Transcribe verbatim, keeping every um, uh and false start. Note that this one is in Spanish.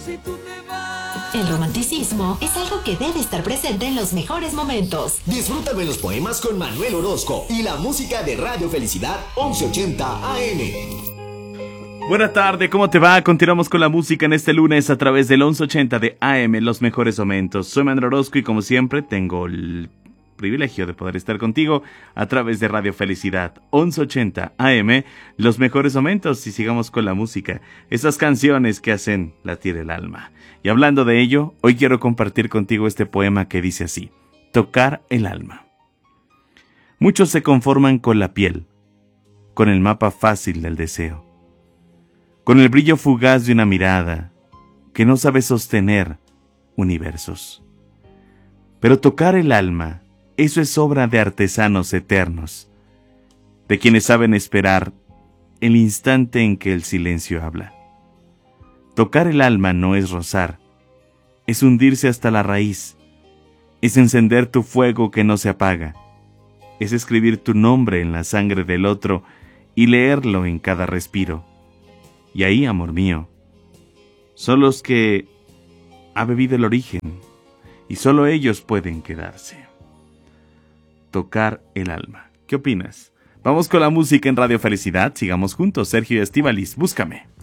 El romanticismo es algo que debe estar presente en los mejores momentos. Disfrútame los poemas con Manuel Orozco y la música de Radio Felicidad once ochenta A M. Buena tarde, ¿cómo te va? Continuamos con la música en este lunes a través del once ochenta de A M, los mejores momentos. Soy Manuel Orozco y como siempre tengo el privilegio de poder estar contigo a través de Radio Felicidad once ochenta A M, los mejores momentos, y sigamos con la música, esas canciones que hacen latir el alma. Y hablando de ello, hoy quiero compartir contigo este poema que dice así: tocar el alma. Muchos se conforman con la piel, con el mapa fácil del deseo, con el brillo fugaz de una mirada que no sabe sostener universos. Pero tocar el alma, eso es obra de artesanos eternos, de quienes saben esperar el instante en que el silencio habla. Tocar el alma no es rozar, es hundirse hasta la raíz, es encender tu fuego que no se apaga, es escribir tu nombre en la sangre del otro y leerlo en cada respiro. Y ahí, amor mío, son los que ha bebido el origen, y solo ellos pueden quedarse. Tocar el alma. ¿Qué opinas? Vamos con la música en Radio Felicidad. Sigamos juntos. Sergio y Estíbaliz, búscame.